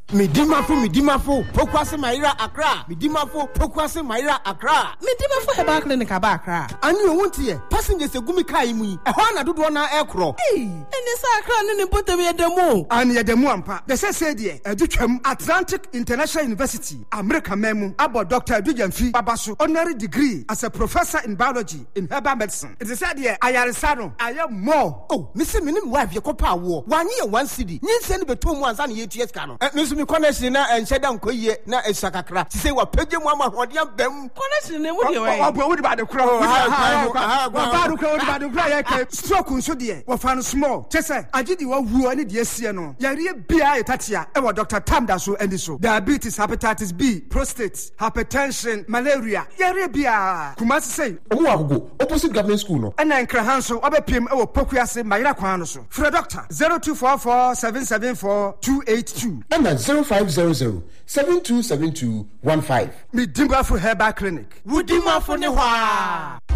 Midimafo, Pokwase Maira Accra. Midimafo, Pokwase Maira Accra. Midimafo Herbal Clinic aba Accra. And you won't hear passengers a gumi kaimui. A hana do one aircraw. Hey, and this Accra and put away the moon. And yet the Muampa, the said ye, Atlantic International University, America Memu, about Dr. Dujanfi Babasu, honorary degree as a professor in biology in herbal medicine. It is said here, I am more. Oh, Mr. Minim wife, your copa war. 1 year, 1 city. You send me 2 months and 8 years cano. Miss me connection and shed down Koye, na a sakakra. To say what Peggy Mama, what you have them. Connection, what about the crowd? Stroke so dear, what found small. Tessa, I did you who any dear Siano. Yaria Bia Tatia, and Dr. Tamdaso and so. Diabetes, hepatitis B, prostate, hypertension, malaria. Yaria Bia. Kumasi say, go opposite government school no. And then Krahanso, Obepim, or Pokuase, Maira Quanoso. For a doctor, 0244 774 282. And 0500 727215. Midimafo Herbal Clinic. Woodimafo Newa.